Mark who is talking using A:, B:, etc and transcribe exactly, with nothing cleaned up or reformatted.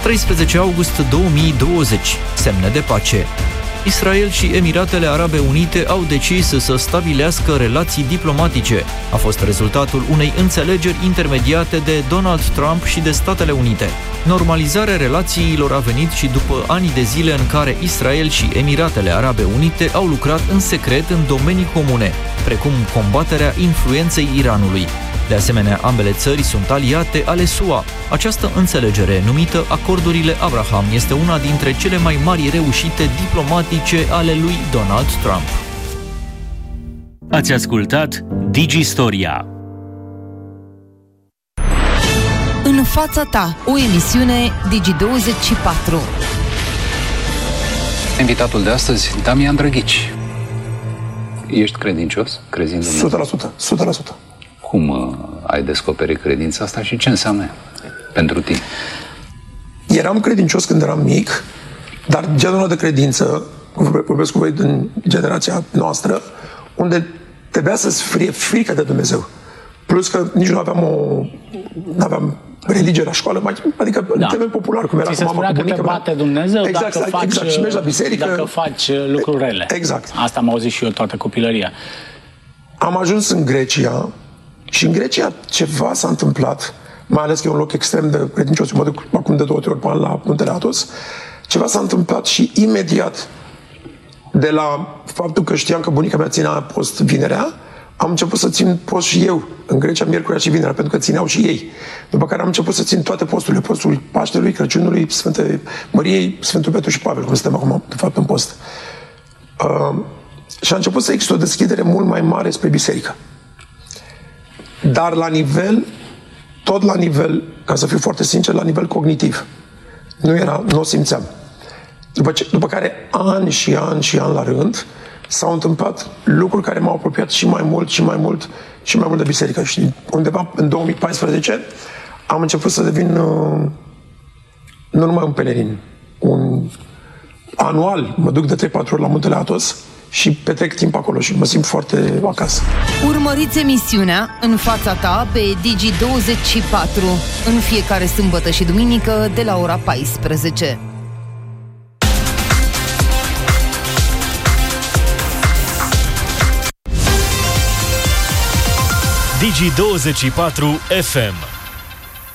A: treisprezece august două mii douăzeci. Semne de pace. Israel și Emiratele Arabe Unite au decis să stabilească relații diplomatice. A fost rezultatul unei înțelegeri intermediate de Donald Trump și de Statele Unite. Normalizarea relațiilor a venit și după ani de zile în care Israel și Emiratele Arabe Unite au lucrat în secret în domenii comune, precum combaterea influenței Iranului. De asemenea, ambele țări sunt aliate ale S U A. Această înțelegere, numită Acordurile Abraham, este una dintre cele mai mari reușite diplomatice ale lui Donald Trump.
B: Ați ascultat Digistoria.
C: În fața ta, o emisiune Digi douăzeci și patru.
D: Invitatul de astăzi, Damian Drăghici. Ești credincios? Crezi în Dumnezeu?
E: o sută la sută. o sută la sută.
D: Cum uh, ai descoperit credința asta și ce înseamnă pentru tine?
E: Eram credincios când eram mic, dar genul de credință, vorbesc cu voi din generația noastră, unde trebuia să-ți fie frică de Dumnezeu. Plus că nici nu aveam o... nu aveam religie la școală, mai, adică da. În termen popular, cum era
F: ți
E: cu mama, cu bunica.
F: Că te bate Dumnezeu
E: exact,
F: dacă,
E: exact,
F: faci,
E: exact. Și mergi la biserică,
F: dacă faci lucruri rele.
E: Exact.
F: Asta am auzit și eu toată copilăria.
E: Am ajuns în Grecia și în Grecia ceva s-a întâmplat, mai ales că e un loc extrem de credincios, mă duc acum de două ori pe an la Muntele Athos, ceva s-a întâmplat și imediat, de la faptul că știam că bunica mea ținea post vinerea, am început să țin post și eu în Grecia, miercurea și vinerea, pentru că țineau și ei. După care am început să țin toate posturile, postul Paștelui, Crăciunului, Sfânte Măriei, Sfântul Petru și Pavel, cum suntem acum, de fapt, în post. Uh, și a început să există o deschidere mult mai mare spre biserică. Dar la nivel, tot la nivel, ca să fiu foarte sincer, la nivel cognitiv. Nu era, nu o simțeam. După, ce, după care, ani și ani și ani la rând, s-au întâmplat lucruri care m-au apropiat și mai mult, și mai mult, și mai mult de biserică. Și undeva în două mii paisprezece am început să devin uh, nu numai un pelerin, un anual, mă duc de trei patru ori la Muntele Athos și petrec timp acolo și mă simt foarte acasă.
C: Urmăriți emisiunea În fața ta pe Digi douăzeci și patru în fiecare sâmbătă și duminică de la ora paisprezece.
B: Digi douăzeci și patru F M